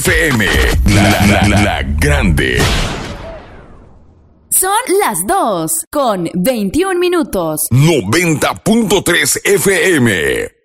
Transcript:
FM, la grande. Son las 2 con 21 minutos. 90.3 FM.